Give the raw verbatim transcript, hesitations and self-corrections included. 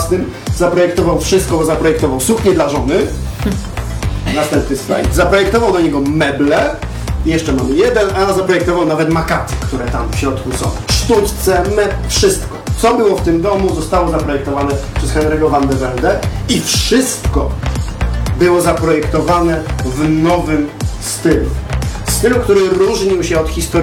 własnym, zaprojektował wszystko, bo zaprojektował suknię dla żony. Następny slajd. Zaprojektował do niego meble. I jeszcze mamy jeden, a zaprojektował nawet makaty, które tam w środku są. Sztućce, meb, wszystko. Co było w tym domu, zostało zaprojektowane przez Henry'ego van de Velde i wszystko było zaprojektowane w nowym stylu. Stylu, który różnił się od historii